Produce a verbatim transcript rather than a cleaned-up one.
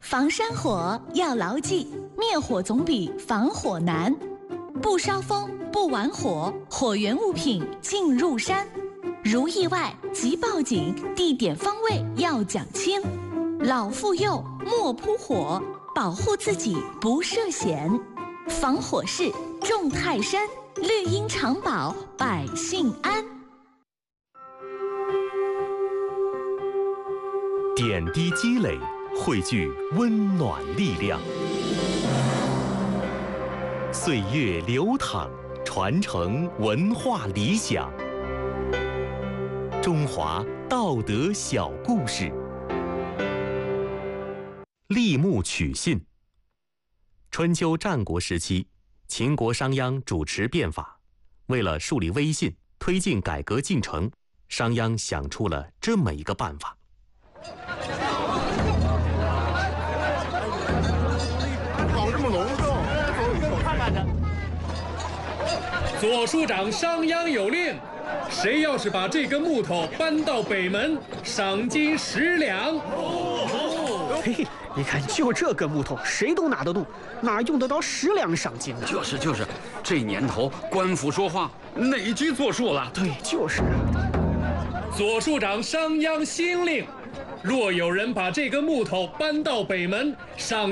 防山火要牢记，灭火总比防火难。不烧风，不玩火，火源物品进入山。如意外即报警，地点方位要讲清。老妇幼莫扑火，保护自己不涉险。防火势重泰山，绿荫长保百姓安。 点滴积累，汇聚温暖力量。岁月流淌，传承文化理想。中华道德小故事。立木取信。春秋战国时期，秦国商鞅主持变法，为了树立威信，推进改革进程，商鞅想出了这么一个办法。 搞这么隆重，走走看看去。 左书长商鞅有令，谁要是把这根木头搬到北门，赏金十两。 嘿，你看，就这根木头，谁都拿得动，哪用得着十两赏金呢？ 就是就是，这年头官府说话哪句作数了？ 对，就是啊。 左书长商鞅新令，若有人把这根木头搬到北门，赏